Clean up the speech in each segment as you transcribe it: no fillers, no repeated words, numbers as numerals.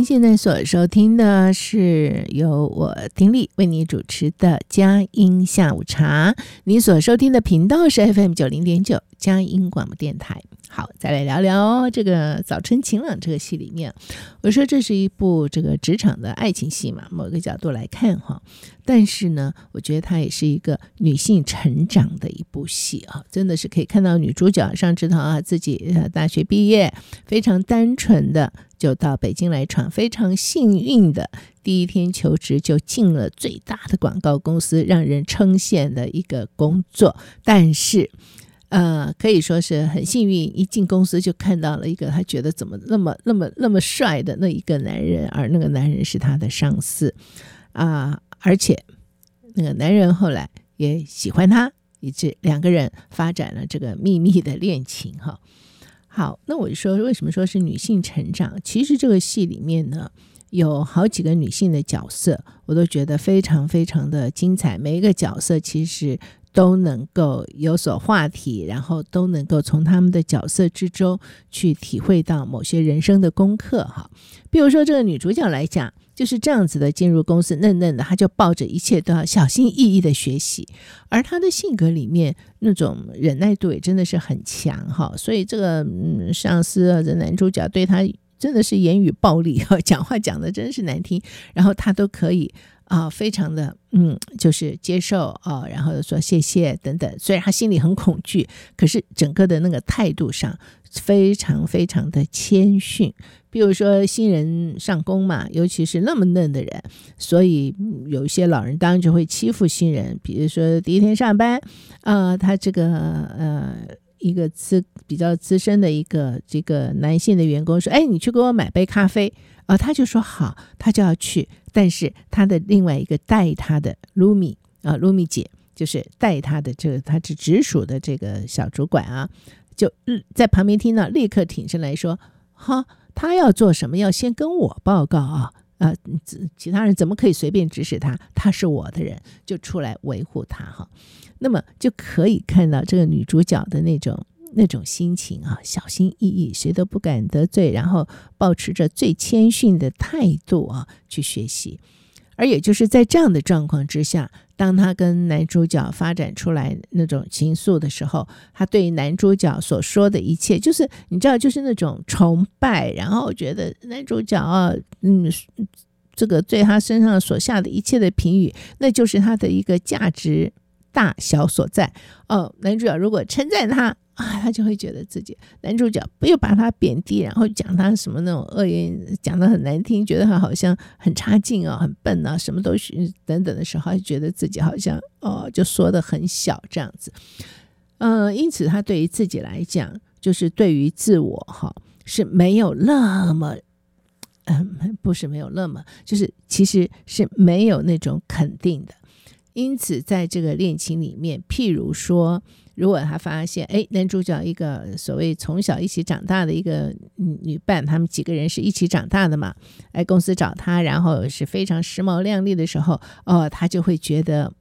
现在所收听的是由我丁力为你主持的佳音下午茶，你所收听的频道是 FM90.9 佳音广播电台。好，再来聊聊这个早春晴朗这个戏里面，我说这是一部这个职场的爱情戏嘛，某个角度来看哈，但是呢我觉得它也是一个女性成长的一部戏啊，真的是可以看到女主角上枝头啊，自己大学毕业非常单纯的就到北京来闯，非常幸运的第一天求职就进了最大的广告公司，让人称羡的一个工作，但是可以说是很幸运，一进公司就看到了一个他觉得怎么那么帅的那一个男人，而那个男人是他的上司而且那个男人后来也喜欢他，以致两个人发展了这个秘密的恋情哈。好，那我说为什么说是女性成长？其实这个戏里面呢，有好几个女性的角色，我都觉得非常非常的精彩。每一个角色其实都能够有所话题，然后都能够从他们的角色之中去体会到某些人生的功课哈。比如说这个女主角来讲，就是这样子的进入公司，嫩嫩的，她就抱着一切都要小心翼翼的学习，而她的性格里面那种忍耐度也真的是很强哈。所以这个上司这男主角对她真的是言语暴力，讲话讲的真是难听，然后他都可以非常的就是接受然后说谢谢等等。虽然他心里很恐惧，可是整个的那个态度上非常非常的谦逊。比如说新人上工嘛，尤其是那么嫩的人，所以有一些老人当然就会欺负新人。比如说第一天上班他这个一个比较资深的一个这个男性的员工说，哎，你去给我买杯咖啡他就说好，他就要去。但是他的另外一个带他的露米姐，就是带他的这个他是直属的这个小主管就在旁边听到，立刻挺身来说，他要做什么要先跟我报告其他人怎么可以随便指使他，他是我的人，就出来维护他那么就可以看到这个女主角的那种心情小心翼翼，谁都不敢得罪，然后保持着最谦逊的态度去学习。而也就是在这样的状况之下，当他跟男主角发展出来那种情愫的时候，他对男主角所说的一切，就是你知道，就是那种崇拜，然后觉得男主角这个对他身上所下的一切的评语，那就是他的一个价值大小所在男主角如果称赞他他就会觉得自己，男主角又把他贬低，然后讲他什么那种恶言，讲得很难听，觉得他好像很差劲很笨什么都等等的时候，他就觉得自己好像就说得很小这样子。因此他对于自己来讲，就是对于自我是没有那么不是没有那么，就是其实是没有那种肯定的。因此在这个恋情里面，譬如说如果他发现男主角一个所谓从小一起长大的一个女伴，他们几个人是一起长大的嘛，来公司找他，然后是非常时髦靓丽的时候他就会觉得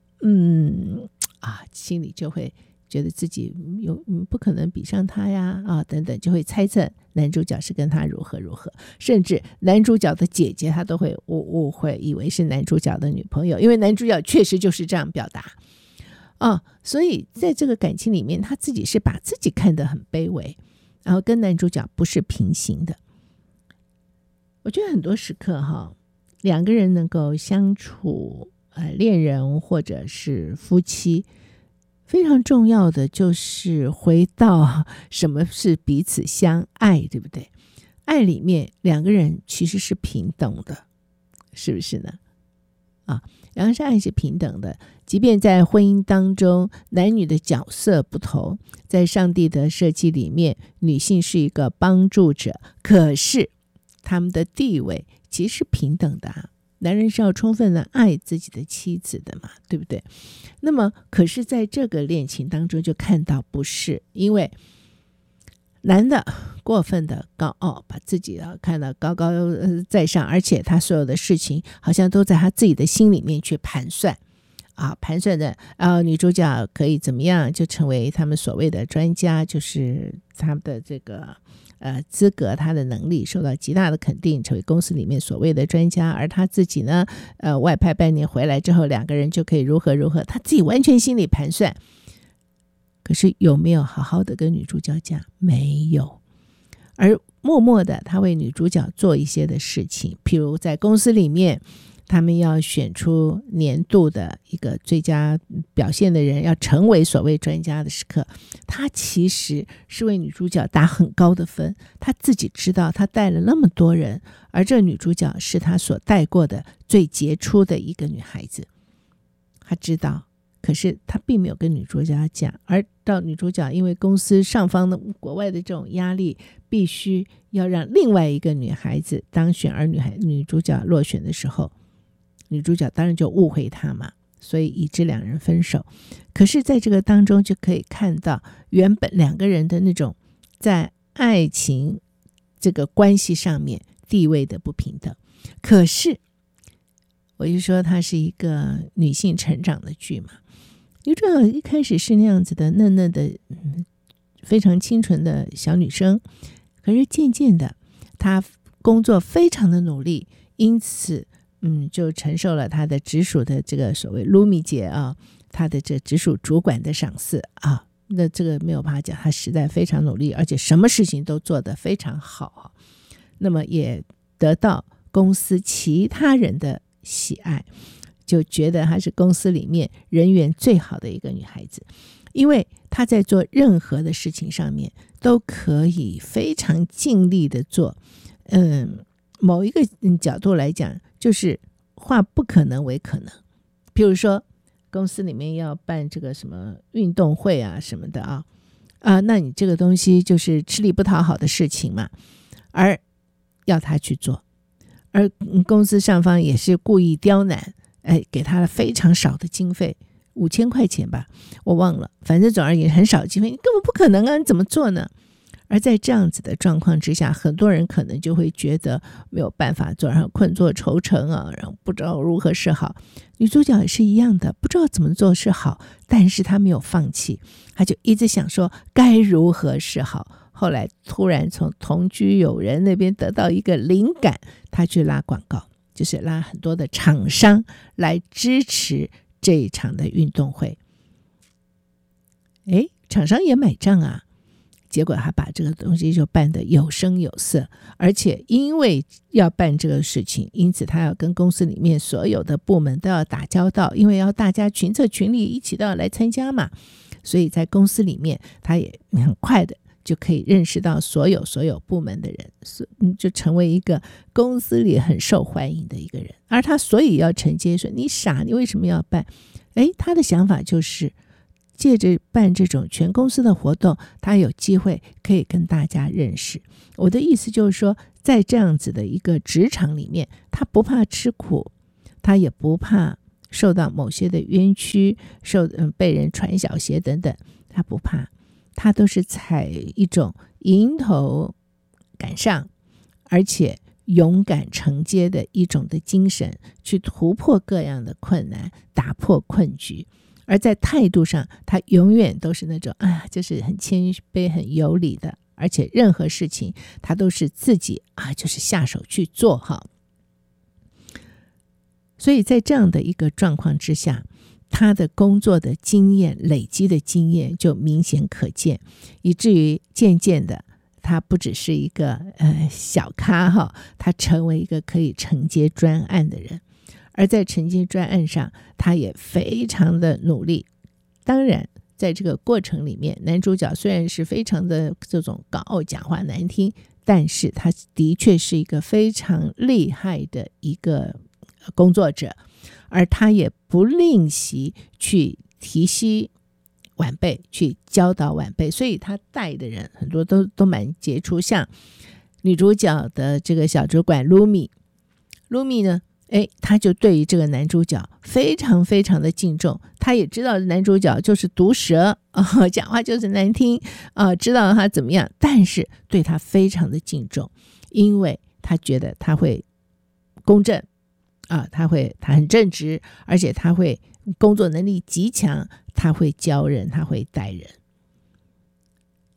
心里就会觉得自己不可能比上他呀等等，就会猜测男主角是跟他如何如何，甚至男主角的姐姐他都会误会，以为是男主角的女朋友，因为男主角确实就是这样表达所以在这个感情里面，他自己是把自己看得很卑微，然后跟男主角不是平行的。我觉得很多时刻两个人能够相处恋人或者是夫妻，非常重要的就是回到什么是彼此相爱，对不对？爱里面两个人其实是平等的，是不是呢？两个人是爱是平等的，即便在婚姻当中男女的角色不同，在上帝的设计里面，女性是一个帮助者，可是他们的地位其实是平等的男人是要充分的爱自己的妻子的嘛，对不对？那么可是在这个恋情当中就看到不是，因为男的过分的高傲，把自己看得高高在上，而且他所有的事情好像都在他自己的心里面去盘算盘算的女主角可以怎么样就成为他们所谓的专家，就是他们的这个资格，他的能力受到极大的肯定，成为公司里面所谓的专家。而他自己呢，外派半年回来之后，两个人就可以如何，他自己完全心里盘算。可是有没有好好的跟女主角讲？没有。而默默的他为女主角做一些的事情，譬如在公司里面他们要选出年度的一个最佳表现的人，要成为所谓专家的时刻，他其实是为女主角打很高的分。他自己知道他带了那么多人，而这女主角是他所带过的最杰出的一个女孩子，他知道，可是他并没有跟女主角讲。而到女主角因为公司上方的国外的这种压力，必须要让另外一个女孩子当选，而女主角落选的时候，女主角当然就误会他嘛，所以以致两人分手。可是在这个当中就可以看到原本两个人的那种在爱情这个关系上面地位的不平等。可是我就说它是一个女性成长的剧嘛，女主角一开始是那样子的嫩嫩的非常清纯的小女生，可是渐渐的她工作非常的努力，因此就承受了她的直属的这个所谓卢米姐啊，她的这直属主管的赏识啊，那这个没有办法讲，她实在非常努力，而且什么事情都做得非常好，那么也得到公司其他人的喜爱，就觉得她是公司里面人缘最好的一个女孩子，因为她在做任何的事情上面都可以非常尽力的做。某一个角度来讲，就是化不可能为可能。譬如说公司里面要办这个什么运动会啊什么的那你这个东西就是吃力不讨好的事情嘛，而要他去做，而公司上方也是故意刁难，给他了非常少的经费，5000块钱吧，我忘了，反正总而言之很少的经费，你根本不可能啊，你怎么做呢？而在这样子的状况之下，很多人可能就会觉得没有办法做，然后困坐愁城啊，然后不知道如何是好。女主角也是一样的，不知道怎么做是好，但是她没有放弃，她就一直想说该如何是好。后来突然从同居友人那边得到一个灵感，她去拉广告，就是拉很多的厂商来支持这一场的运动会。厂商也买账啊，结果他把这个东西就办得有声有色，而且因为要办这个事情，因此他要跟公司里面所有的部门都要打交道，因为要大家群策群力一起都要来参加嘛，所以在公司里面他也很快的就可以认识到所有部门的人，就成为一个公司里很受欢迎的一个人。而他所以要承接说你傻，你为什么要办？他的想法就是借着办这种全公司的活动，他有机会可以跟大家认识。我的意思就是说，在这样子的一个职场里面，他不怕吃苦，他也不怕受到某些的冤屈，被人传小鞋等等，他不怕，他都是采一种迎头赶上，而且勇敢承接的一种的精神，去突破各样的困难，打破困局。而在态度上，他永远都是那种就是很谦卑很有礼的，而且任何事情他都是自己就是下手去做哈。所以在这样的一个状况之下，他的工作的经验累积的经验就明显可见，以至于渐渐的他不只是一个小咖哈，他成为一个可以承接专案的人。而在承接专案上，他也非常的努力。当然在这个过程里面，男主角虽然是非常的这种高傲，讲话难听，但是他的确是一个非常厉害的一个工作者，而他也不吝惜去提携晚辈，去教导晚辈，所以他带的人很多都蛮杰出。像女主角的这个小主管卢米呢，他就对于这个男主角非常非常的敬重，他也知道男主角就是毒舌讲话就是难听知道他怎么样，但是对他非常的敬重，因为他觉得他会公正他很正直，而且他会工作能力极强，他会教人，他会带人。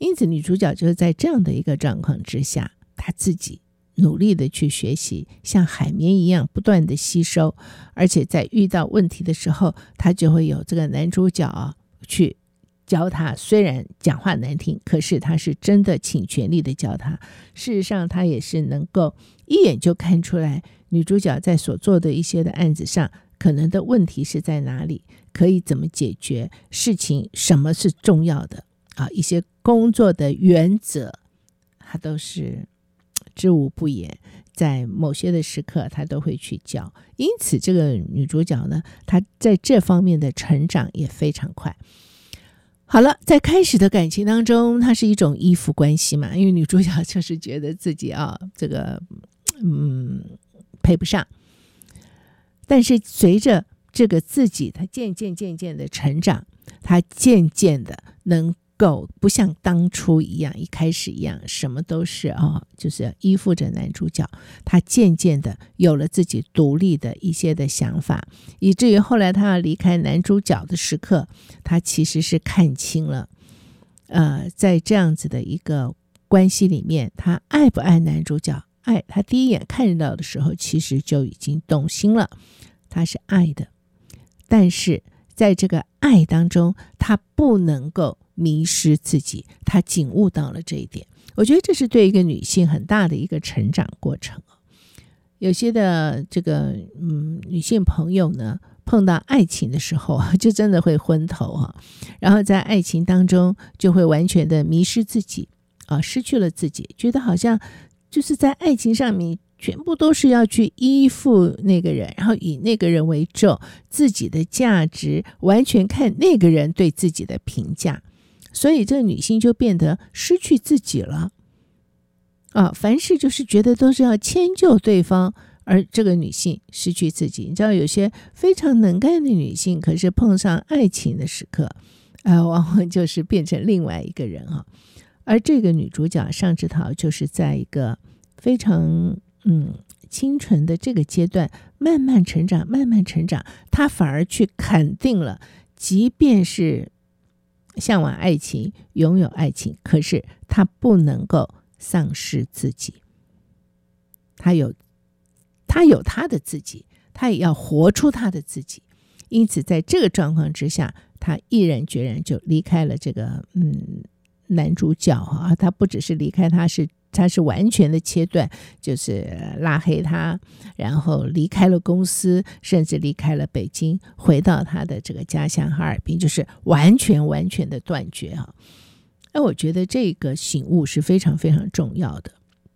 因此女主角就是在这样的一个状况之下，她自己努力的去学习，像海绵一样不断的吸收，而且在遇到问题的时候，她就会有这个男主角去教她，虽然讲话难听，可是他是真的倾全力的教她。事实上他也是能够一眼就看出来女主角在所做的一些的案子上可能的问题是在哪里，可以怎么解决事情，什么是重要的一些工作的原则他都是知无不言，在某些的时刻他都会去教。因此这个女主角呢，她在这方面的成长也非常快。好了，在开始的感情当中，它是一种依附关系嘛，因为女主角就是觉得自己这个配不上，但是随着这个自己他渐渐的成长，他渐渐的能够不像当初一样，一开始一样什么都是就是依附着男主角，他渐渐的有了自己独立的一些的想法，以至于后来他要离开男主角的时刻，他其实是看清了在这样子的一个关系里面，他爱不爱男主角，爱他第一眼看到的时候其实就已经动心了，他是爱的，但是在这个爱当中他不能够迷失自己，他警悟到了这一点。我觉得这是对一个女性很大的一个成长过程。有些的这个女性朋友呢，碰到爱情的时候就真的会昏头然后在爱情当中就会完全的迷失自己失去了自己，觉得好像就是在爱情上面全部都是要去依附那个人，然后以那个人为重，自己的价值完全看那个人对自己的评价，所以这个女性就变得失去自己了凡事就是觉得都是要迁就对方，而这个女性失去自己。你知道有些非常能干的女性，可是碰上爱情的时刻往往就是变成另外一个人而这个女主角尚志陶就是在一个非常清纯的这个阶段慢慢成长，她反而去肯定了，即便是向往爱情，拥有爱情，可是她不能够丧失自己，她有她的自己，她也要活出她的自己。因此在这个状况之下，她毅然决然就离开了这个男主角他不只是离开他是完全的切断，就是拉黑他，然后离开了公司，甚至离开了北京，回到他的这个家乡哈尔滨，就是完全的断绝我觉得这个醒悟是非常非常重要的。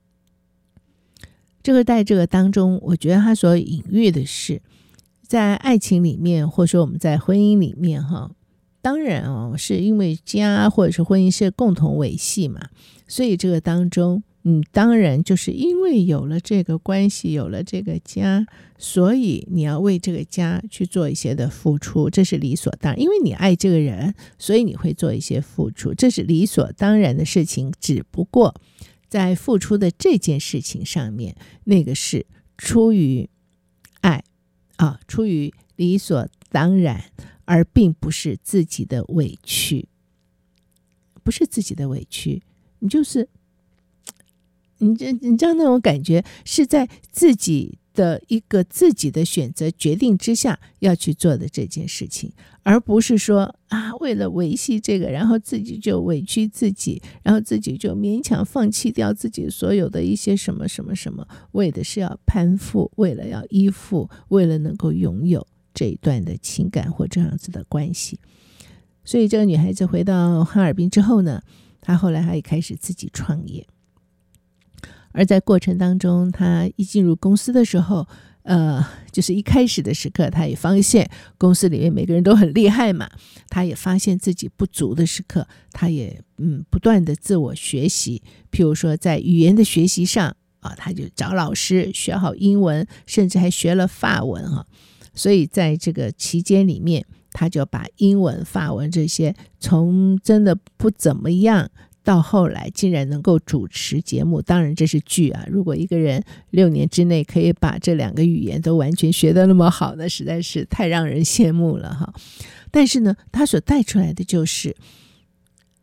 这个在这个当中，我觉得他所隐喻的是，在爱情里面，或者说我们在婚姻里面当然是因为家或者是婚姻是共同维系嘛，所以这个当中当然就是因为有了这个关系，有了这个家，所以你要为这个家去做一些的付出，这是理所当然。因为你爱这个人，所以你会做一些付出，这是理所当然的事情。只不过在付出的这件事情上面，那个是出于爱出于理所当然，而并不是自己的委屈，不是自己的委屈，你就是你知道那种感觉，是在自己的一个自己的选择决定之下要去做的这件事情，而不是说为了维系这个，然后自己就委屈自己，然后自己就勉强放弃掉自己所有的一些什么什么什么，为的是要攀附，为了要依附，为了能够拥有这一段的情感或这样子的关系。所以这个女孩子回到哈尔滨之后呢，她后来还开始自己创业，而在过程当中，她一进入公司的时候就是一开始的时刻，她也发现公司里面每个人都很厉害嘛，她也发现自己不足的时刻，她也不断的自我学习，譬如说在语言的学习上她就找老师学好英文，甚至还学了法文所以在这个期间里面，他就把英文、法文这些从真的不怎么样到后来竟然能够主持节目，当然这是剧如果一个人6年之内可以把这2个语言都完全学得那么好，那实在是太让人羡慕了但是呢，他所带出来的就是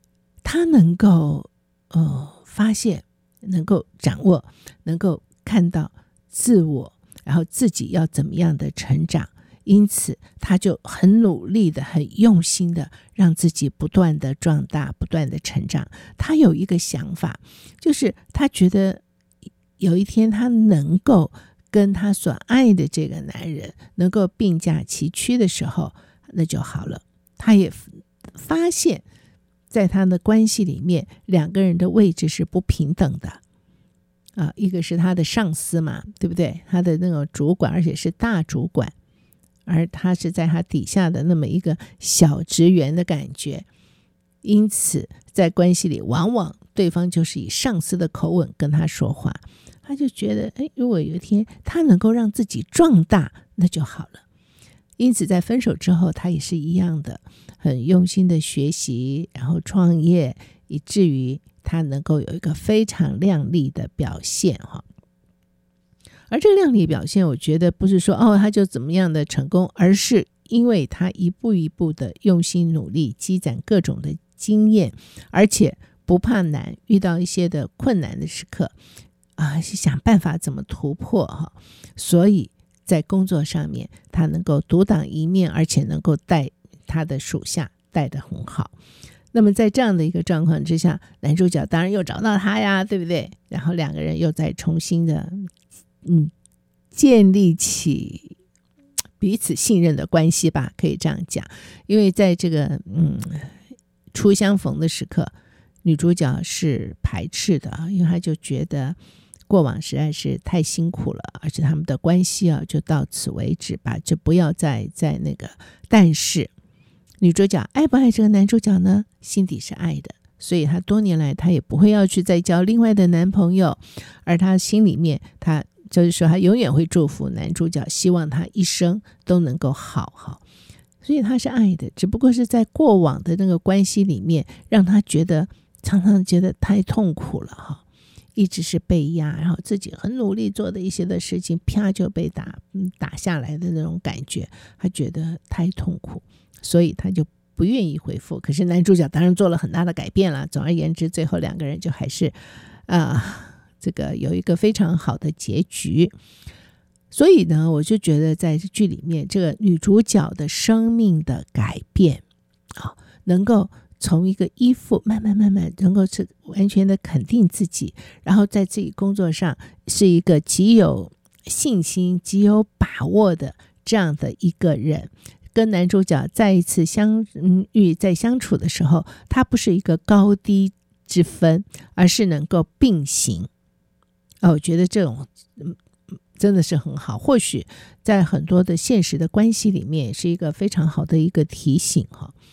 他能够发现，能够掌握，能够看到自我，然后自己要怎么样的成长，因此他就很努力的很用心的让自己不断的壮大，不断的成长。他有一个想法，就是他觉得有一天他能够跟他所爱的这个男人能够并驾齐驱的时候，那就好了。他也发现在他的关系里面，两个人的位置是不平等的一个是他的上司嘛，对不对？他的那种主管，而且是大主管，而他是在他底下的那么一个小职员的感觉，因此在关系里往往对方就是以上司的口吻跟他说话，他就觉得如果有一天他能够让自己壮大，那就好了。因此在分手之后，他也是一样的很用心的学习，然后创业，以至于他能够有一个非常亮丽的表现而这个亮丽表现，我觉得不是说他就怎么样的成功，而是因为他一步一步的用心努力，积攒各种的经验，而且不怕难，遇到一些的困难的时刻想办法怎么突破所以在工作上面他能够独当一面，而且能够带他的属下带得很好。那么在这样的一个状况之下，男主角当然又找到他呀，对不对？然后两个人又再重新的建立起彼此信任的关系吧，可以这样讲。因为在这个初相逢的时刻，女主角是排斥的因为她就觉得过往实在是太辛苦了，而且他们的关系就到此为止吧，就不要再那个。但是女主角爱不爱这个男主角呢？心底是爱的，所以她多年来她也不会要去再交另外的男朋友，而她心里面她就是说她永远会祝福男主角，希望他一生都能够好，所以她是爱的，只不过是在过往的那个关系里面，让她常常觉得太痛苦了一直是被压，然后自己很努力做的一些的事情啪就被打下来的那种感觉，她觉得太痛苦，所以她就不愿意回复。可是男主角当然做了很大的改变了，总而言之最后两个人就还是这个有一个非常好的结局。所以呢，我就觉得在这剧里面，这个女主角的生命的改变能够从一个依附慢慢能够是完全的肯定自己，然后在自己工作上是一个极有信心极有把握的这样的一个人。跟男主角再一次相遇，在相处的时候，他不是一个高低之分，而是能够并行我觉得这种真的是很好，或许在很多的现实的关系里面是一个非常好的一个提醒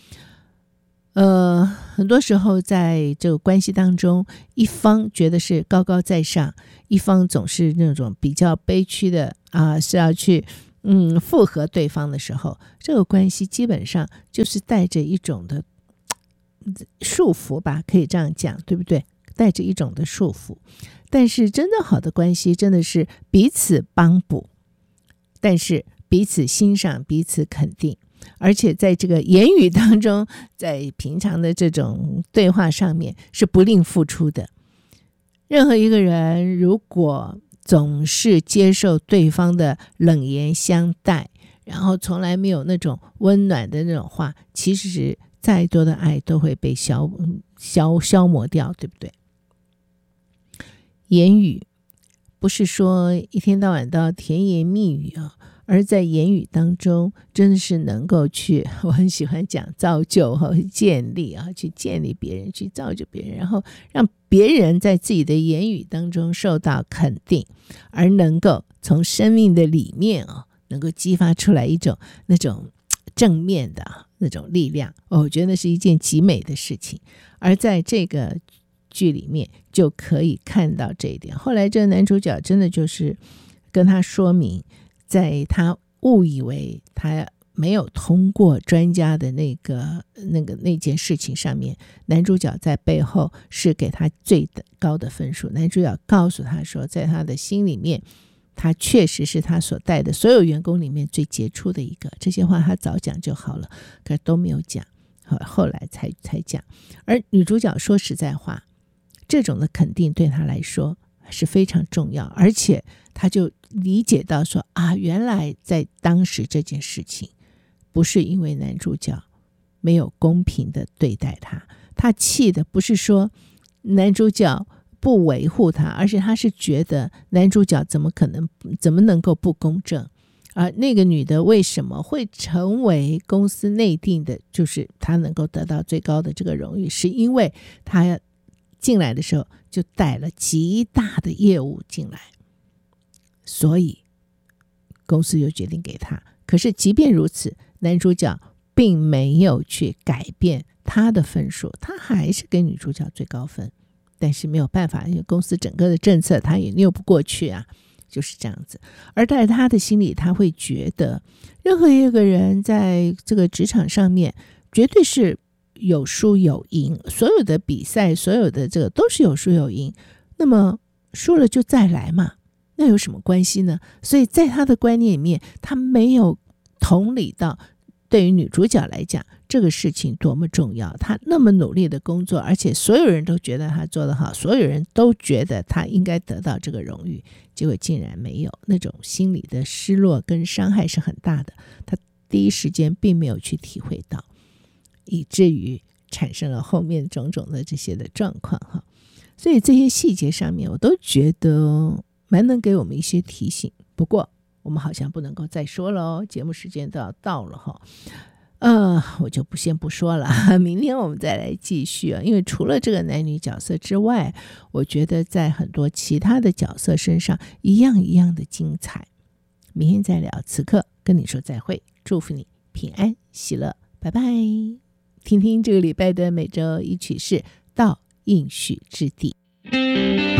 很多时候在这个关系当中，一方觉得是高高在上，一方总是那种比较悲屈的是要去附和对方的时候，这个关系基本上就是带着一种的束缚吧，可以这样讲，对不对？带着一种的束缚。但是真的好的关系真的是彼此帮补，但是彼此欣赏，彼此肯定，而且在这个言语当中，在平常的这种对话上面是不吝付出的。任何一个人如果总是接受对方的冷言相待，然后从来没有那种温暖的那种话，其实再多的爱都会被消磨掉，对不对？言语不是说一天到晚都要甜言蜜语而在言语当中真的是能够去，我很喜欢讲造就和建立去建立别人，去造就别人，然后让别人在自己的言语当中受到肯定，而能够从生命的里面能够激发出来一种那种正面的那种力量我觉得那是一件极美的事情。而在这个剧里面就可以看到这一点。后来这个男主角真的就是跟他说明，在他误以为他没有通过专家的那件事情上面，男主角在背后是给他最高的分数。男主角告诉他说，在他的心里面，他确实是他所带的所有员工里面最杰出的一个。这些话他早讲就好了，可是都没有讲后来才讲。而女主角说实在话，这种的肯定对她来说是非常重要，而且她就理解到说啊，原来在当时这件事情不是因为男主角没有公平的对待她，她气的不是说男主角不维护她，而是她是觉得男主角怎么能够不公正，而那个女的为什么会成为公司内定的，就是她能够得到最高的这个荣誉，是因为她进来的时候就带了极大的业务进来，所以公司就决定给她。可是即便如此，男主角并没有去改变他的分数，他还是给女主角最高分，但是没有办法，因为公司整个的政策他也拗不过去啊，就是这样子。而在他的心里，他会觉得任何一个人在这个职场上面绝对是有输有赢，所有的比赛，所有的这个都是有输有赢，那么输了就再来嘛，那有什么关系呢？所以在他的观念里面，他没有同理到对于女主角来讲这个事情多么重要，她那么努力的工作，而且所有人都觉得她做得好，所有人都觉得她应该得到这个荣誉，结果竟然没有，那种心理的失落跟伤害是很大的，她第一时间并没有去体会到，以至于产生了后面种种的这些的状况哈。所以这些细节上面我都觉得蛮能给我们一些提醒，不过我们好像不能够再说了哦，节目时间都要到了哈。我就先不说了，明天我们再来继续啊。因为除了这个男女角色之外，我觉得在很多其他的角色身上一样一样的精彩。明天再聊，此刻跟你说再会，祝福你平安喜乐，拜拜。听听这个礼拜的每周一曲是《到应许之地》。